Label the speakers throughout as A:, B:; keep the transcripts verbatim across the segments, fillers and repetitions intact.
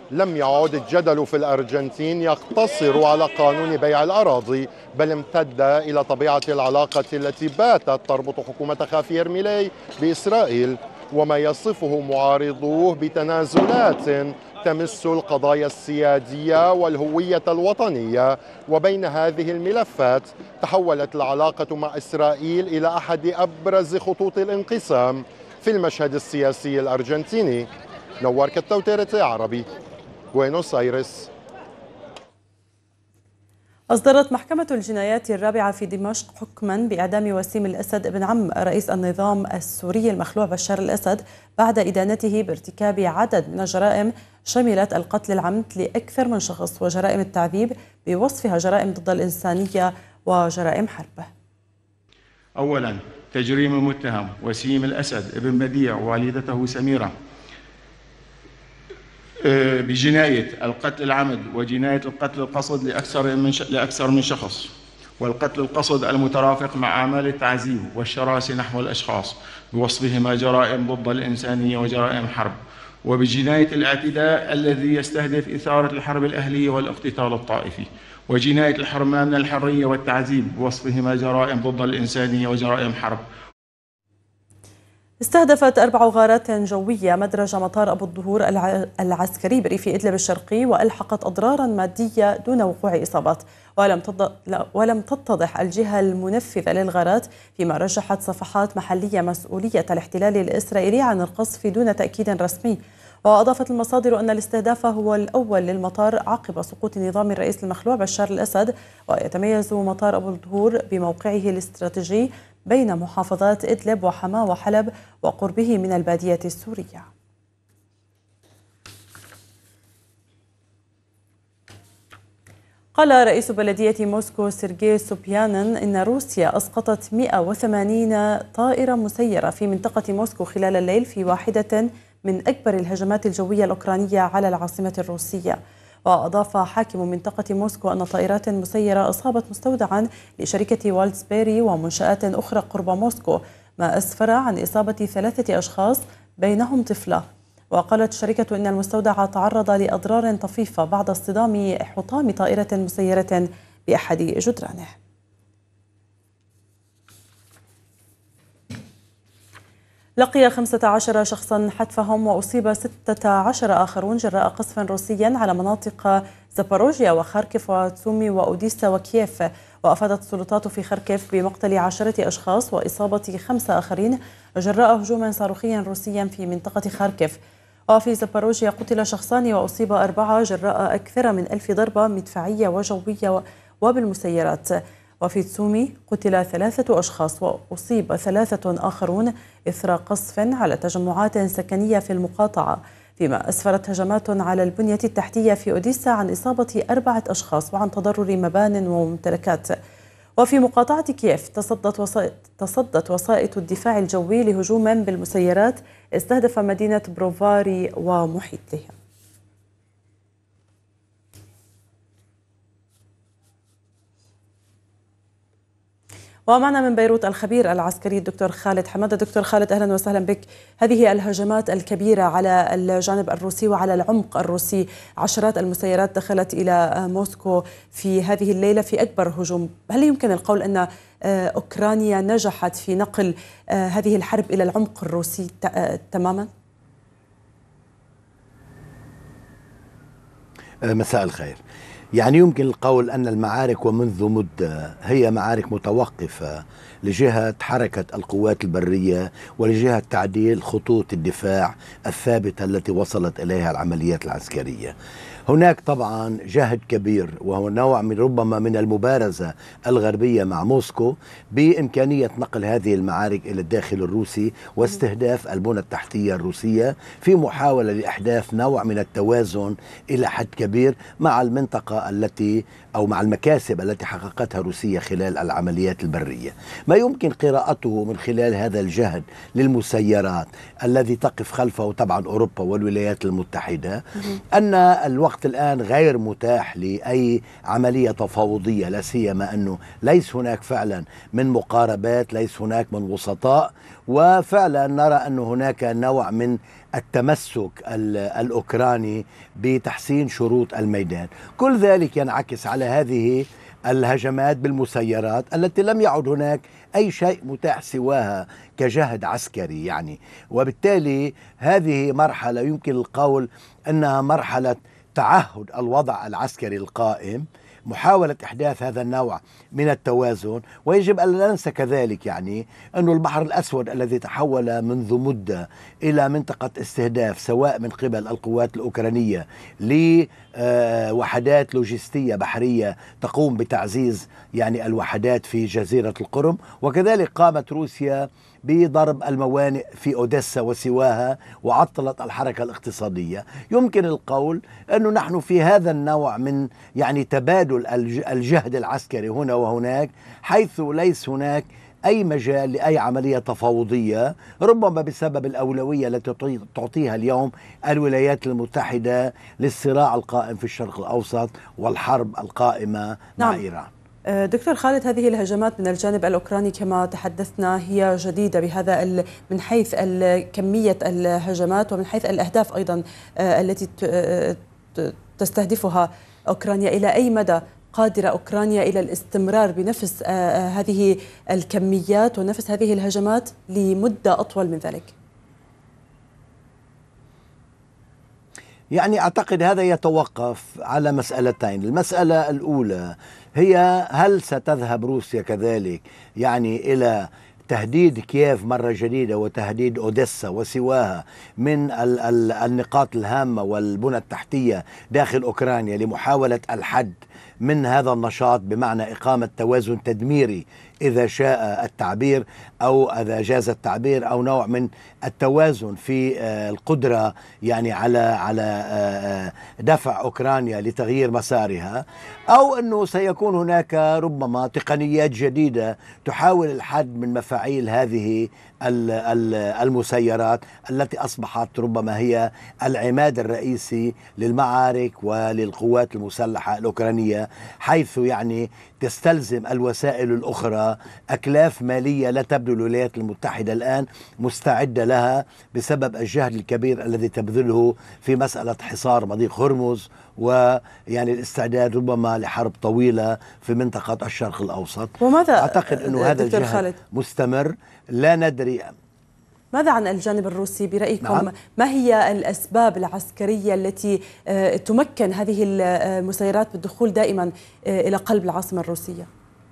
A: لم يعد الجدل في الأرجنتين يقتصر على قانون بيع الأراضي، بل امتد إلى طبيعة العلاقة التي باتت تربط حكومة خافير ميلي بإسرائيل، وما يصفه معارضوه بتنازلات تمس القضايا السيادية والهوية الوطنية. وبين هذه الملفات تحولت العلاقة مع إسرائيل إلى أحد أبرز خطوط الانقسام في المشهد السياسي الأرجنتيني. نوار كالتوتيرتي عربي، بوينوس آيرس.
B: أصدرت محكمة الجنايات الرابعة في دمشق حكما بإعدام وسيم الأسد ابن عم رئيس النظام السوري المخلوع بشار الأسد بعد إدانته بارتكاب عدد من الجرائم شملت القتل العمد لأكثر من شخص وجرائم التعذيب بوصفها جرائم ضد الإنسانية وجرائم حرب.
C: أولا، تجريم المتهم وسيم الأسد ابن بديع ووالدته سميرة بجناية القتل العمد وجناية القتل القصد لأكثر من لأكثر من شخص، والقتل القصد المترافق مع أعمال التعذيب والشراسة نحو الأشخاص بوصفهما جرائم ضد الإنسانية وجرائم حرب، وبجناية الاعتداء الذي يستهدف إثارة الحرب الأهلية والاقتتال الطائفي، وجناية الحرمان من الحرية والتعذيب بوصفهما جرائم ضد الإنسانية وجرائم حرب.
B: استهدفت أربع غارات جوية مدرج مطار أبو الظهور العسكري بريف إدلب الشرقي وألحقت أضرارا مادية دون وقوع إصابات، ولم ولم تتضح الجهة المنفذة للغارات، فيما رجحت صفحات محلية مسؤولية الاحتلال الإسرائيلي عن القصف دون تأكيد رسمي. وأضافت المصادر أن الاستهداف هو الأول للمطار عقب سقوط نظام الرئيس المخلوع بشار الأسد، ويتميز مطار أبو الظهور بموقعه الاستراتيجي بين محافظات إدلب وحماة وحلب وقربه من البادية السورية. قال رئيس بلدية موسكو سيرجي سوبيانين إن روسيا أسقطت مئة وثمانين طائرة مسيرة في منطقة موسكو خلال الليل في واحدة من أكبر الهجمات الجوية الأوكرانية على العاصمة الروسية. وأضاف حاكم منطقة موسكو أن طائرات مسيرة أصابت مستودعا لشركة والتسبيري ومنشآت أخرى قرب موسكو، ما أسفر عن إصابة ثلاثة أشخاص بينهم طفلة. وقالت الشركة أن المستودع تعرض لأضرار طفيفة بعد اصطدام حطام طائرة مسيرة بأحد جدرانه. لقي خمسة عشر شخصا حتفهم وأصيب ستة عشر آخرون جراء قصف روسي على مناطق زاباروجيا وخاركيف وتسومي وأوديسا وكييف. وأفادت السلطات في خاركيف بمقتل عشرة أشخاص وإصابة خمسة آخرين جراء هجوم صاروخي روسي في منطقة خاركيف. وفي زاباروجيا قتل شخصان وأصيب أربعة جراء أكثر من ألف ضربة مدفعية وجوية وبالمسيرات. وفي تسومي قتل ثلاثة أشخاص وأصيب ثلاثة آخرون إثر قصف على تجمعات سكنية في المقاطعة، فيما أسفرت هجمات على البنية التحتية في أوديسا عن إصابة أربعة أشخاص وعن تضرر مبان وممتلكات. وفي مقاطعة كييف تصدت وسائط, تصدت وسائط الدفاع الجوي لهجوم بالمسيرات استهدف مدينة بروفاري ومحيطها. ومعنا من بيروت الخبير العسكري الدكتور خالد حمادة. دكتور خالد، أهلا وسهلا بك. هذه الهجمات الكبيرة على الجانب الروسي وعلى العمق الروسي، عشرات المسيرات دخلت إلى موسكو في هذه الليلة في أكبر هجوم، هل يمكن القول أن أوكرانيا نجحت في نقل هذه الحرب إلى العمق الروسي تماما؟
D: مساء الخير. يعني يمكن القول أن المعارك ومنذ مدة هي معارك متوقفة لجهة حركة القوات البرية ولجهة تعديل خطوط الدفاع الثابتة التي وصلت إليها العمليات العسكرية. هناك طبعا جهد كبير وهو نوع من ربما من المبارزة الغربية مع موسكو بإمكانية نقل هذه المعارك إلى الداخل الروسي واستهداف البنى التحتية الروسية في محاولة لإحداث نوع من التوازن إلى حد كبير مع المنطقة التي أو مع المكاسب التي حققتها روسيا خلال العمليات البرية. ما يمكن قراءته من خلال هذا الجهد للمسيرات الذي تقف خلفه طبعا أوروبا والولايات المتحدة أن الوقت الآن غير متاح لأي عملية تفاوضية، لا سيما أنه ليس هناك فعلا من مقاربات، ليس هناك من وسطاء، وفعلا نرى أن هناك نوع من التمسك الأوكراني بتحسين شروط الميدان. كل ذلك ينعكس على هذه الهجمات بالمسيرات التي لم يعد هناك أي شيء متاح سواها كجهد عسكري يعني. وبالتالي هذه مرحلة يمكن القول أنها مرحلة تعهد الوضع العسكري القائم، محاولة إحداث هذا النوع من التوازن. ويجب أن لا ننسى كذلك يعني أن البحر الأسود الذي تحول منذ مدة إلى منطقة استهداف سواء من قبل القوات الأوكرانية لوحدات لوجستية بحرية تقوم بتعزيز يعني الوحدات في جزيرة القرم، وكذلك قامت روسيا بضرب الموانئ في أوديسا وسواها وعطلت الحركة الاقتصادية. يمكن القول أنه نحن في هذا النوع من يعني تبادل الجهد العسكري هنا وهناك، حيث ليس هناك أي مجال لأي عملية تفاوضية، ربما بسبب الأولوية التي تعطيها اليوم الولايات المتحدة للصراع القائم في الشرق الأوسط والحرب القائمة مع
B: نعم.
D: إيران.
B: دكتور خالد، هذه الهجمات من الجانب الأوكراني كما تحدثنا هي جديدة بهذا من حيث كمية الهجمات ومن حيث الأهداف أيضا التي تستهدفها أوكرانيا. إلى أي مدى قادرة أوكرانيا إلى الاستمرار بنفس هذه الكميات ونفس هذه الهجمات لمدة أطول من ذلك؟
D: يعني أعتقد هذا يتوقف على مسألتين. المسألة الأولى هي هل ستذهب روسيا كذلك يعني إلى تهديد كييف مرة جديدة وتهديد أوديسا وسواها من ال ال النقاط الهامة والبنى التحتية داخل أوكرانيا لمحاولة الحد من هذا النشاط، بمعنى إقامة توازن تدميري إذا شاء التعبير أو إذا جاز التعبير، أو نوع من التوازن في القدرة يعني على على دفع أوكرانيا لتغيير مسارها، أو أنه سيكون هناك ربما تقنيات جديدة تحاول الحد من مفاعيل هذه المسيرات التي أصبحت ربما هي العماد الرئيسي للمعارك وللقوات المسلحة الأوكرانية، حيث يعني تستلزم الوسائل الأخرى أكلاف مالية لا تبدو الولايات المتحدة الآن مستعدة لها بسبب الجهد الكبير الذي تبذله في مسألة حصار مضيق هرمز، ويعني الاستعداد ربما لحرب طويلة في منطقة الشرق الأوسط.
B: وماذا
D: أعتقد أنه هذا الجهد
B: خالد
D: مستمر. لا ندري.
B: ماذا عن الجانب الروسي برأيكم؟
D: نعم.
B: ما هي الأسباب العسكرية التي تمكن هذه المسيرات بالدخول دائما إلى قلب العاصمة الروسية؟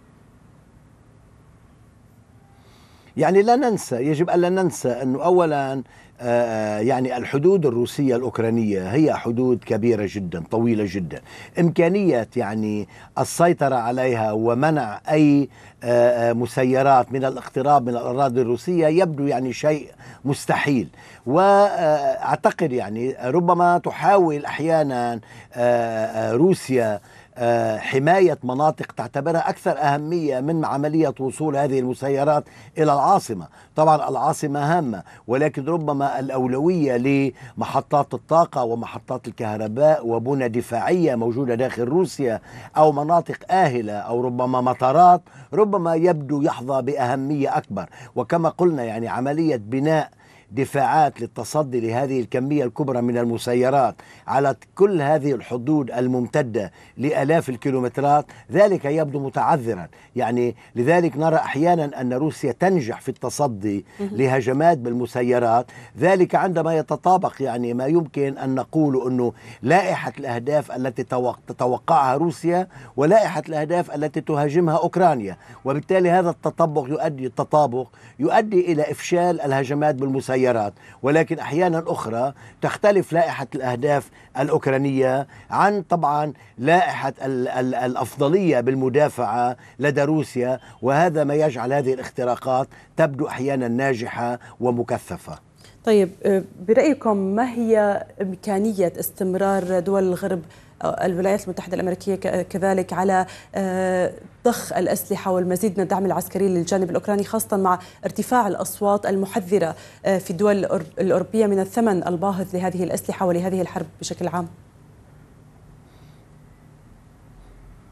D: يعني لا ننسى، يجب أن لا ننسى أنه أولا يعني الحدود الروسية الأوكرانية هي حدود كبيرة جدا طويلة جدا، إمكانية يعني السيطرة عليها ومنع أي مسيرات من الاقتراب من الأراضي الروسية يبدو يعني شيء مستحيل. وأعتقد يعني ربما تحاول أحيانا روسيا حماية مناطق تعتبرها أكثر أهمية من عملية وصول هذه المسيرات إلى العاصمة. طبعا العاصمة هامة، ولكن ربما الأولوية لمحطات الطاقة ومحطات الكهرباء وبنى دفاعية موجودة داخل روسيا أو مناطق آهلة أو ربما مطارات ربما يبدو يحظى بأهمية أكبر. وكما قلنا يعني عملية بناء دفاعات للتصدي لهذه الكمية الكبرى من المسيرات على كل هذه الحدود الممتدة لآلاف الكيلومترات، ذلك يبدو متعذرا. يعني لذلك نرى أحيانا أن روسيا تنجح في التصدي لهجمات بالمسيرات، ذلك عندما يتطابق يعني ما يمكن أن نقول أنه لائحة الأهداف التي تتوقعها روسيا ولائحة الأهداف التي تهاجمها أوكرانيا، وبالتالي هذا التطابق يؤدي التطابق يؤدي إلى إفشال الهجمات بالمسيرات. ولكن أحيانا أخرى تختلف لائحة الأهداف الأوكرانية عن طبعا لائحة ال ال الأفضلية بالمدافعة لدى روسيا، وهذا ما يجعل هذه الاختراقات تبدو أحيانا ناجحة ومكثفة.
B: طيب برأيكم ما هي إمكانية استمرار دول الغرب الولايات المتحدة الأمريكية كذلك على ضخ الأسلحة والمزيد من الدعم العسكري للجانب الأوكراني، خاصة مع ارتفاع الأصوات المحذرة في الدول الأوروبية من الثمن الباهظ لهذه الأسلحة ولهذه الحرب بشكل عام؟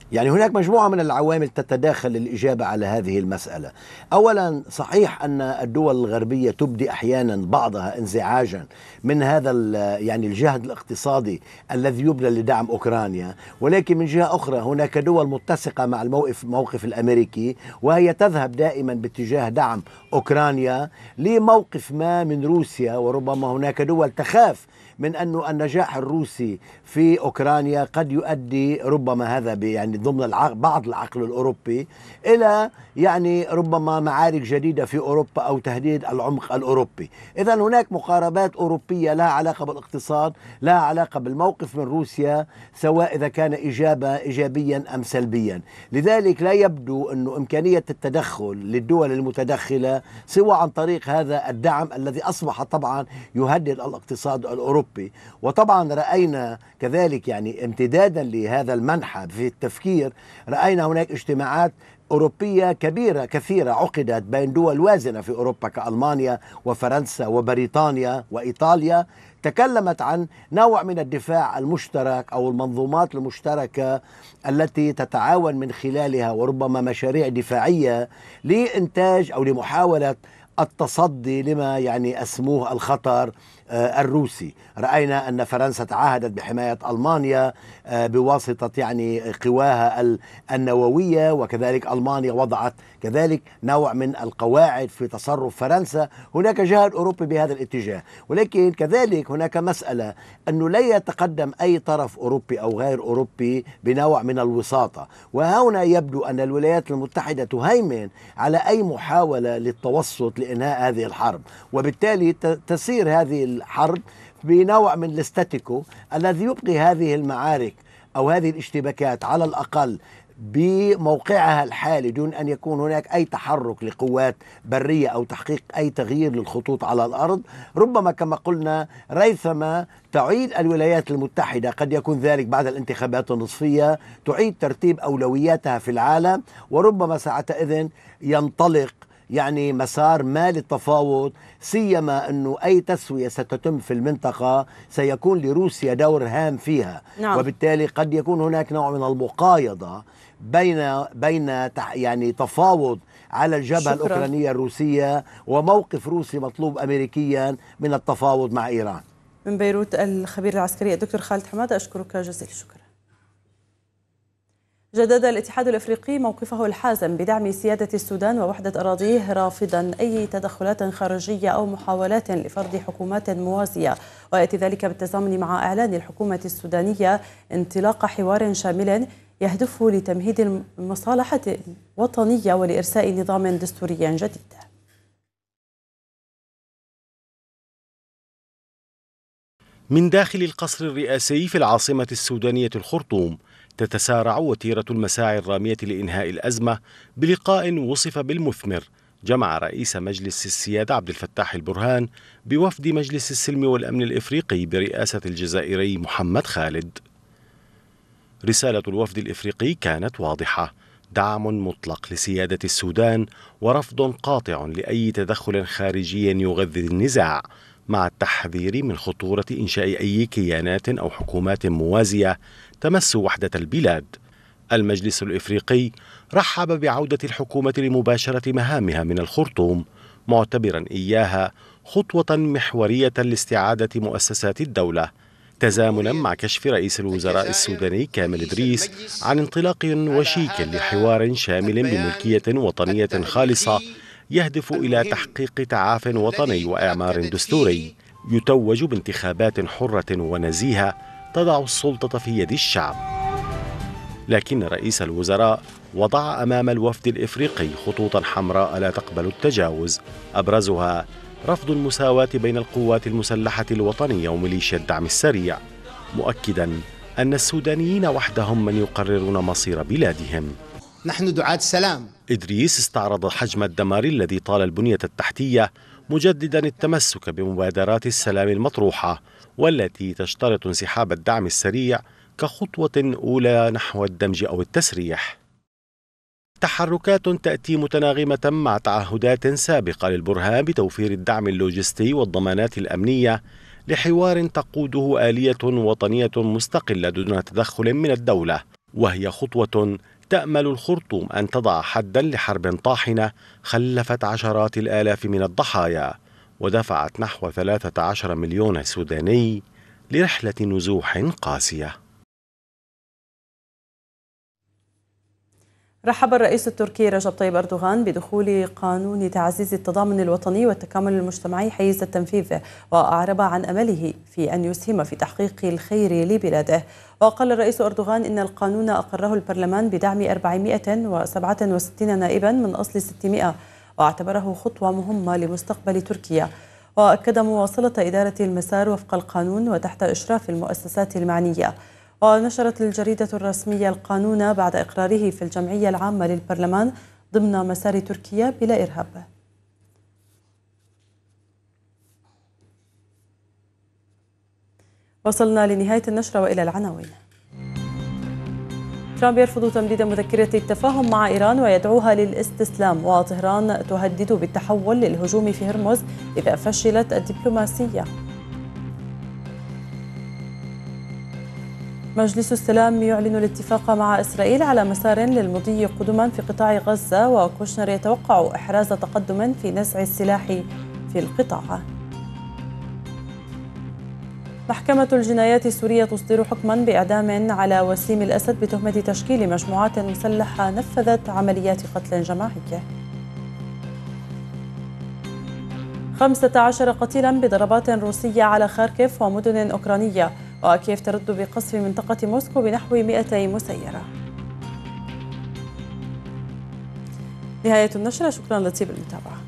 D: يعني هناك مجموعة من العوامل تتداخل للإجابة على هذه المسألة. أولا، صحيح أن الدول الغربية تبدي أحيانا بعضها انزعاجا من هذا يعني الجهد الاقتصادي الذي يبذل لدعم أوكرانيا، ولكن من جهة أخرى هناك دول متسقة مع الموقف موقف الأمريكي، وهي تذهب دائما باتجاه دعم أوكرانيا لموقف ما من روسيا، وربما هناك دول تخاف من أن النجاح الروسي في أوكرانيا قد يؤدي ربما هذا يعني ضمن العقل بعض العقل الأوروبي إلى يعني ربما معارك جديدة في أوروبا أو تهديد العمق الأوروبي. إذا هناك مقاربات أوروبية لها علاقة بالاقتصاد، لها علاقة بالموقف من روسيا، سواء إذا كان إجابة إيجابيا أم سلبيا. لذلك لا يبدو أن إمكانية التدخل للدول المتدخلة سوى عن طريق هذا الدعم الذي أصبح طبعا يهدد الاقتصاد الأوروبي. وطبعا رأينا كذلك يعني امتدادا لهذا المنحى في التفكير، رأينا هناك اجتماعات أوروبية كبيرة كثيرة عقدت بين دول وازنة في أوروبا كألمانيا وفرنسا وبريطانيا وإيطاليا، تكلمت عن نوع من الدفاع المشترك أو المنظومات المشتركة التي تتعاون من خلالها وربما مشاريع دفاعية لإنتاج أو لمحاولة التصدي لما يعني أسموه الخطر الروسي. رأينا أن فرنسا تعهدت بحماية ألمانيا بواسطة يعني قواها النووية، وكذلك ألمانيا وضعت كذلك نوع من القواعد في تصرف فرنسا. هناك جهد أوروبي بهذا الاتجاه، ولكن كذلك هناك مسألة أنه لا يتقدم أي طرف أوروبي أو غير أوروبي بنوع من الوساطة، وهنا يبدو أن الولايات المتحدة تهيمن على أي محاولة للتوسط لإنهاء هذه الحرب، وبالتالي تسير هذه الحرب بنوع من الاستاتيكو الذي يبقي هذه المعارك أو هذه الاشتباكات على الأقل بموقعها الحالي دون أن يكون هناك أي تحرك لقوات برية أو تحقيق أي تغيير للخطوط على الأرض. ربما كما قلنا ريثما تعيد الولايات المتحدة، قد يكون ذلك بعد الانتخابات النصفية، تعيد ترتيب أولوياتها في العالم، وربما ساعتئذ ينطلق يعني مسار ما للتفاوض، سيما أنه أي تسوية ستتم في المنطقة سيكون لروسيا دور هام فيها. نعم. وبالتالي قد يكون هناك نوع من المقايضة بين بين يعني تفاوض على الجبهة شكرا. الأوكرانية الروسية وموقف روسي مطلوب أمريكيا من التفاوض مع إيران.
B: من بيروت الخبير العسكري الدكتور خالد حمادة، أشكرك جزيل الشكر. جدد الاتحاد الافريقي موقفه الحازم بدعم سيادة السودان ووحدة أراضيه، رافضا أي تدخلات خارجية أو محاولات لفرض حكومات موازية، ويأتي ذلك بالتزامن مع إعلان الحكومة السودانية انطلاق حوار شامل يهدف لتمهيد المصالحة الوطنية ولإرساء نظام دستوري جديد.
E: من داخل القصر الرئاسي في العاصمة السودانية الخرطوم تتسارع وتيرة المساعي الرامية لإنهاء الأزمة بلقاء وصف بالمثمر جمع رئيس مجلس السيادة عبد الفتاح البرهان بوفد مجلس السلم والأمن الإفريقي برئاسة الجزائري محمد خالد. رسالة الوفد الإفريقي كانت واضحة: دعم مطلق لسيادة السودان ورفض قاطع لأي تدخل خارجي يغذي النزاع، مع التحذير من خطورة إنشاء أي كيانات أو حكومات موازية تمس وحدة البلاد. المجلس الإفريقي رحب بعودة الحكومة لمباشرة مهامها من الخرطوم، معتبرا إياها خطوة محورية لاستعادة مؤسسات الدولة، تزامنا مع كشف رئيس الوزراء السوداني كامل إدريس عن انطلاق وشيك لحوار شامل بملكية وطنية خالصة يهدف إلى تحقيق تعاف وطني وإعمار دستوري يتوج بانتخابات حرة ونزيهة تضع السلطة في يد الشعب. لكن رئيس الوزراء وضع أمام الوفد الإفريقي خطوطا حمراء لا تقبل التجاوز، أبرزها رفض المساواة بين القوات المسلحة الوطنية وميليشيا الدعم السريع، مؤكدا أن السودانيين وحدهم من يقررون مصير بلادهم.
F: نحن دعاة السلام.
E: إدريس استعرض حجم الدمار الذي طال البنية التحتية، مجددا التمسك بمبادرات السلام المطروحة والتي تشترط انسحاب الدعم السريع كخطوة أولى نحو الدمج أو التسريح. تحركات تأتي متناغمة مع تعهدات سابقة للبرهان بتوفير الدعم اللوجستي والضمانات الأمنية لحوار تقوده آلية وطنية مستقلة دون تدخل من الدولة، وهي خطوة تأمل الخرطوم أن تضع حدا لحرب طاحنة خلفت عشرات الآلاف من الضحايا ودفعت نحو ثلاثة عشر مليون سوداني لرحلة نزوح قاسية.
B: رحب الرئيس التركي رجب طيب أردوغان بدخول قانون تعزيز التضامن الوطني والتكامل المجتمعي حيز التنفيذ، وأعرب عن أمله في أن يسهم في تحقيق الخير لبلاده. وقال الرئيس أردوغان إن القانون أقره البرلمان بدعم أربعمائة وسبعة وستين نائبا من أصل ستمائة، واعتبره خطوة مهمة لمستقبل تركيا، وأكد مواصلة إدارة المسار وفق القانون وتحت إشراف المؤسسات المعنية. ونشرت الجريدة الرسمية القانون بعد إقراره في الجمعية العامة للبرلمان ضمن مسار تركيا بلا إرهاب. وصلنا لنهاية النشرة وإلى العناوين. ترامب يرفض تمديد مذكرة التفاهم مع إيران ويدعوها للاستسلام، وطهران تهدد بالتحول للهجوم في هرمز إذا فشلت الدبلوماسية. مجلس السلام يعلن الاتفاق مع إسرائيل على مسار للمضي قدما في قطاع غزة، وكوشنر يتوقع إحراز تقدم في نزع السلاح في القطاع. محكمة الجنايات السورية تصدر حكما بإعدام على وسيم الأسد بتهمة تشكيل مجموعات مسلحة نفذت عمليات قتل جماعية. خمسة عشر قتيلا بضربات روسية على خاركيف ومدن أوكرانية، وكيف ترد بقصف منطقة موسكو بنحو مئتي مسيرة. نهاية النشرة، شكرا لطيب المتابعة.